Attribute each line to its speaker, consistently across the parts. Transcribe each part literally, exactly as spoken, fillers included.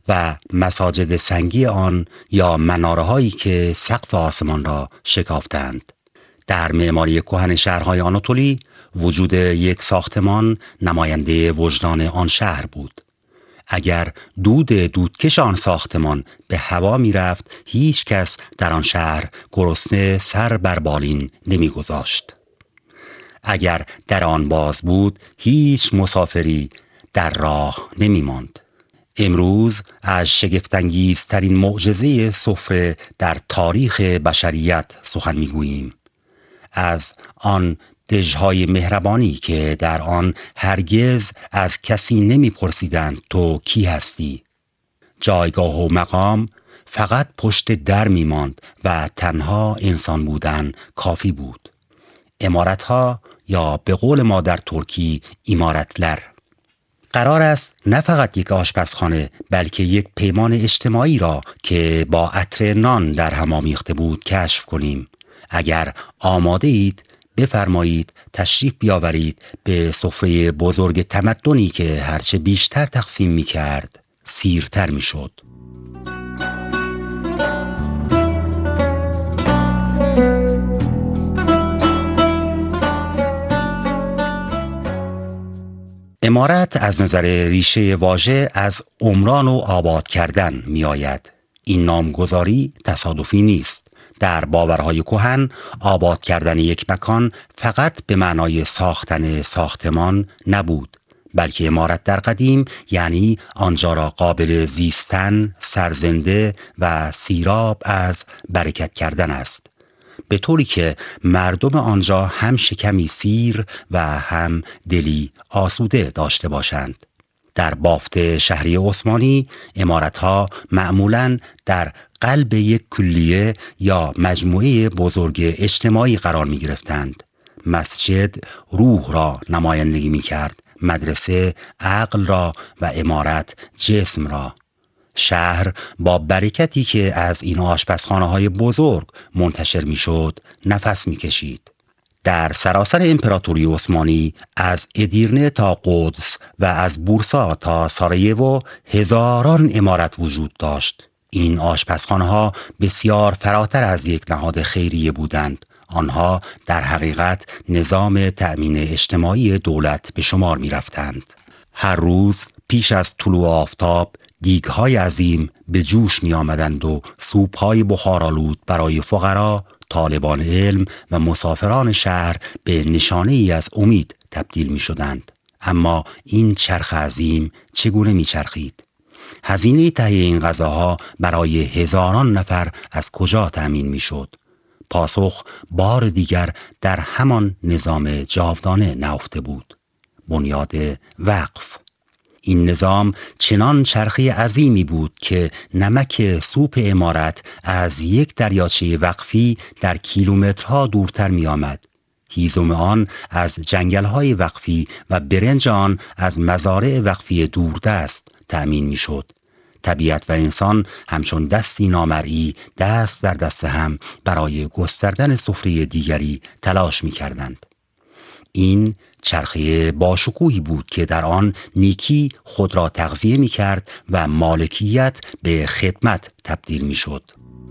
Speaker 1: و مساجد سنگی آن یا مناره هایی که سقف آسمان را شکافتند. در معماری کهن شهرهای آناتولی وجود یک ساختمان نماینده وجدان آن شهر بود. اگر دود دودکش آن ساختمان به هوا می رفت، هیچ کس در آن شهر گرسنه سر بر بالین نمی گذاشت. اگر در آن باز بود، هیچ مسافری در راه نمی ماند. امروز از شگفت‌انگیزترین معجزه سفره در تاریخ بشریت سخن می گوییم. از آن دژهای مهربانی که در آن هرگز از کسی نمی پرسیدند تو کی هستی. جایگاه و مقام فقط پشت در می ماند و تنها انسان بودن کافی بود. امارتها یا به قول ما در ترکی ایمارتلر. قرار است نه فقط یک آشپزخانه بلکه یک پیمان اجتماعی را که با عطر نان در هم آمیخته بود کشف کنیم. اگر آماده اید بفرمایید تشریف بیاورید به سفره بزرگ تمدنی که هرچه بیشتر تقسیم می کرد سیرتر می شد. عمارت از نظر ریشه واژه از عمران و آباد کردن می آید. این نامگذاری تصادفی نیست. در باورهای کهن آباد کردن یک مکان فقط به معنای ساختن ساختمان نبود، بلکه عمارت در قدیم یعنی آنجا را قابل زیستن، سرزنده و سیراب از برکت کردن است، به طوری که مردم آنجا هم شکمی سیر و هم دلی آسوده داشته باشند. در بافت شهری عثمانی عمارتها معمولاً در قلب یک کلیه یا مجموعه بزرگ اجتماعی قرار می گرفتند. مسجد روح را نمایندگی می کرد، مدرسه عقل را و عمارت جسم را. شهر با برکتی که از این آشپزخانه های بزرگ منتشر می شد نفس می کشید. در سراسر امپراتوری عثمانی از ادیرنه تا قدس و از بورسا تا سارایوو هزاران عمارت وجود داشت. این آشپزخانه ها بسیار فراتر از یک نهاد خیریه بودند. آنها در حقیقت نظام تأمین اجتماعی دولت به شمار می رفتند. هر روز پیش از طلوع آفتاب دیگ‌های عظیم به جوش می آمدند و سوپ‌های بخارآلود برای فقرا، طالبان علم و مسافران شهر به نشانه ای از امید تبدیل می شدند. اما این چرخ عظیم چگونه می چرخید؟ هزینه تهیه این غذاها برای هزاران نفر از کجا تأمین می شد؟ پاسخ بار دیگر در همان نظام جاودانه نهفته بود: بنیاد وقف. این نظام چنان چرخه عظیمی بود که نمک سوپ عمارت از یک دریاچه وقفی در کیلومترها دورتر می آمد. هیزم آن از جنگل‌های وقفی و برنج آن از مزارع وقفی دوردست تأمین می شد. طبیعت و انسان همچون دستی نامرئی دست در دست هم برای گستردن سفره دیگری تلاش می کردند. این چرخه باشکوهی بود که در آن نیکی خود را تغذیه می کرد و مالکیت به خدمت تبدیل می شد.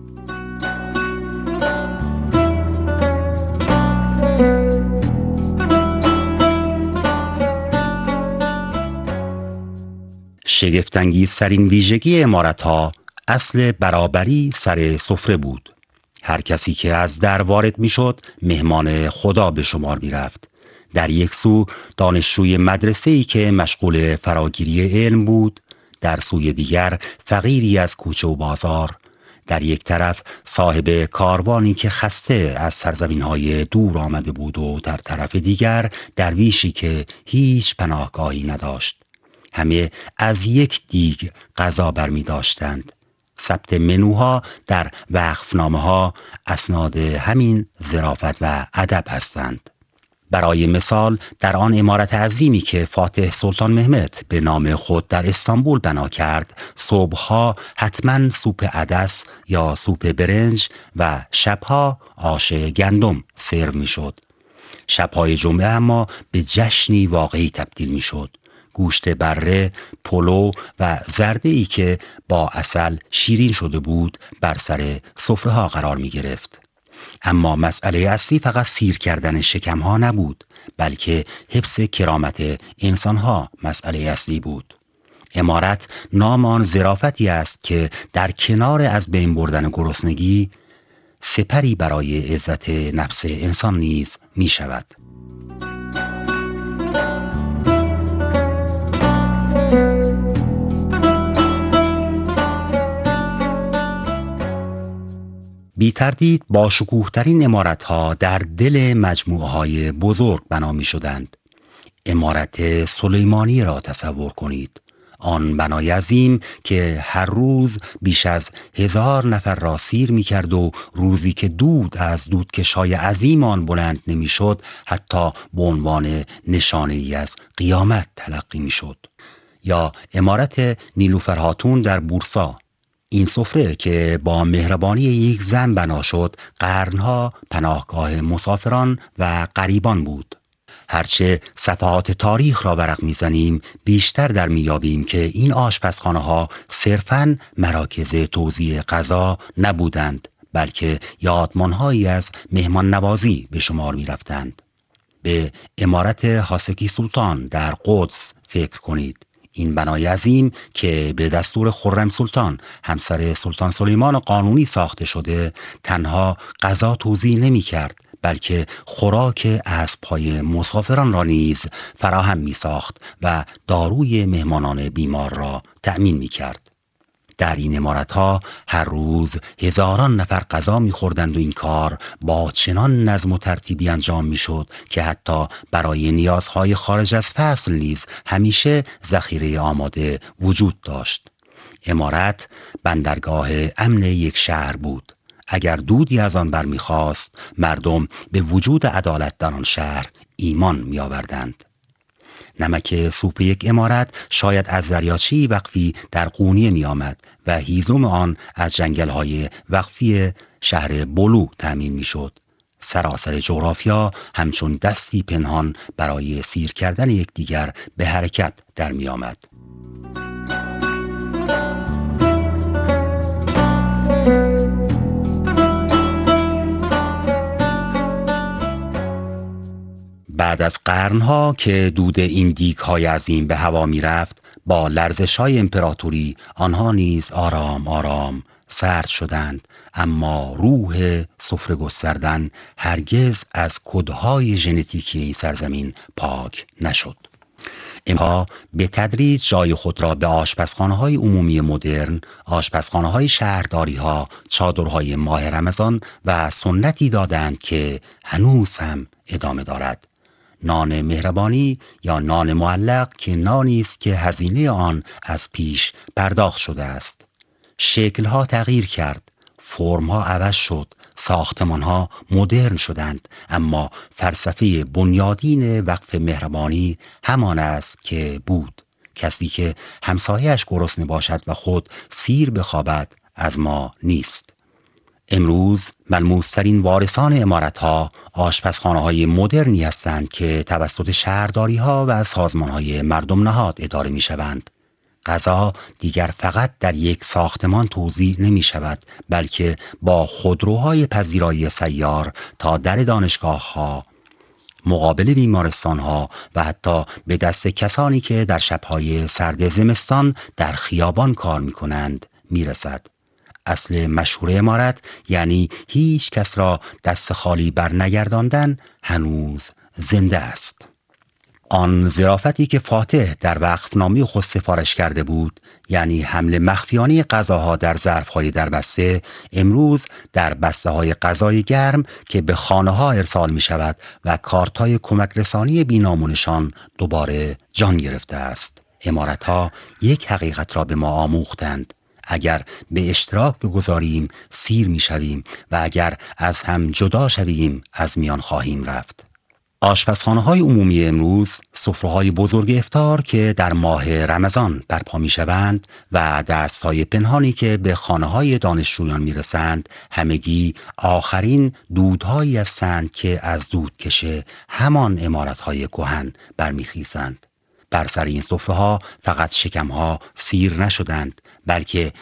Speaker 1: شگفت‌انگیزترین ویژگی عمارت‌ها اصل برابری سر سفره بود. هر کسی که از در وارد می شد مهمان خدا به شمار می رفت. در یک سو دانشجوی مدرسه‌ای که مشغول فراگیری علم بود، در سوی دیگر فقیری از کوچه و بازار، در یک طرف صاحب کاروانی که خسته از سرزمین‌های دور آمده بود و در طرف دیگر درویشی که هیچ پناهگاهی نداشت. همه از یک دیگ غذا برمی داشتند. ثبت منوها در وقفنامه‌ها اسناد همین ظرافت و ادب هستند. برای مثال در آن عمارت عظیمی که فاتح سلطان مهمت به نام خود در استانبول بنا کرد، صبحها حتما سوپ عدس یا سوپ برنج و شبها آش گندم سرو می شد. شبهای جمعه اما به جشنی واقعی تبدیل می شد. گوشت بره، پلو و زرده ای که با عسل شیرین شده بود بر سر سفره ها قرار می گرفت. اما مسئله اصلی فقط سیر کردن شکم ها نبود، بلکه حفظ کرامت انسان ها مسئله اصلی بود. امارت نام آن ظرافتی است که در کنار از بین بردن گرسنگی سپری برای عزت نفس انسان نیز می شود. بی تردید با شکوه‌ترین عمارت‌ها در دل مجموعه‌های بزرگ بنا می‌شدند. عمارت سلیمانی را تصور کنید. آن بنای عظیم که هر روز بیش از هزار نفر را سیر می‌کرد و روزی که دود از دودکش‌های عظیم آن بلند نمی‌شد، حتی به عنوان نشانه‌ای از قیامت تلقی می‌شد. یا عمارت نیلوفر هاتون در بورسا. این سفره که با مهربانی یک زن بنا شد، قرنها پناهگاه مسافران و غریبان بود. هرچه صفحات تاریخ را ورق میزنیم، بیشتر در میابیم که این آشپزخانه ها صرفاً مراکز توزیع غذا نبودند، بلکه یادمانهایی از مهمان نوازی به شمار می رفتند. به عمارت حاسکی سلطان در قدس فکر کنید. این بنای عظیم که به دستور خرم سلطان همسر سلطان سلیمان قانونی ساخته شده، تنها غذا توزیع نمی کرد، بلکه خوراک اسب‌های مسافران را نیز فراهم می ساخت و داروی مهمانان بیمار را تأمین می کرد. در این عمارت‌ها هر روز هزاران نفر غذا می‌خوردند و این کار با چنان نظم و ترتیبی انجام می‌شد که حتی برای نیازهای خارج از فصل نیز همیشه ذخیره آماده وجود داشت. عمارت بندرگاه امن یک شهر بود. اگر دودی از آن برمیخواست، مردم به وجود عدالت در آن شهر ایمان می‌آوردند. نمک سوپ یک عمارت شاید از دریاچه‌ای وقفی در قونیه می آمد و هیزم آن از جنگل‌های وقفی شهر بلو تأمین می شد. سراسر جغرافیا همچون دستی پنهان برای سیر کردن یکدیگر به حرکت در می آمد. بعد از قرنها که دود این دیگ‌های عظیم به هوا می رفت، با لرزش‌های امپراتوری آنها نیز آرام آرام سرد شدند، اما روح سفره گستردن هرگز از کدهای ژنتیکی این سرزمین پاک نشد. اینها به تدریج جای خود را به آشپزخانه‌های عمومی مدرن، آشپزخانه‌های شهرداری‌ها، چادرهای ماه رمضان و سنتی دادند که هنوز هم ادامه دارد. نان مهربانی یا نان معلق که نانی است که هزینه آن از پیش پرداخت شده است. شکل‌ها تغییر کرد، فرم‌ها عوض شد، ساختمان‌ها مدرن شدند، اما فلسفه بنیادین وقف مهربانی همان است که بود. کسی که همسایه‌اش گرسنه باشد و خود سیر بخوابد از ما نیست. امروز ملموس‌ترین وارثان عمارت‌ها آشپزخانه‌های مدرنی هستند که توسط شهرداری‌ها و سازمان‌های مردم نهاد اداره می‌شوند. غذا دیگر فقط در یک ساختمان توزیع نمی‌شود، بلکه با خودروهای پذیرایی سیار تا در دانشگاه‌ها، مقابل بیمارستان‌ها و حتی به دست کسانی که در شب‌های سرد زمستان در خیابان کار می‌کنند می‌رسد. اصل مشهور عمارت یعنی هیچ کس را دست خالی بر نگرداندن هنوز زنده است. آن ظرافتی که فاتح در وقفنامه خود سفارش کرده بود، یعنی حمل مخفیانه غذاها در ظرف‌های دربسته، امروز در بسته‌های غذای گرم که به خانه‌ها ارسال می‌شود و کارت‌های کمک رسانی بی‌نام دوباره جان گرفته است. عمارت‌ها یک حقیقت را به ما آموختند: اگر به اشتراک بگذاریم سیر می شویم و اگر از هم جدا شویم از میان خواهیم رفت. آشپزخانه‌های عمومی امروز سفره‌های بزرگ افطار که در ماه رمضان برپا می شوند و دست‌های پنهانی که به خانه‌های دانشجویان می رسند، همگی آخرین دودهایی هستند که از دودکش همان عمارت‌های کهن برمیخیزند. بر سر این صفحه ها فقط شکم ها سیر نشدند، بلکه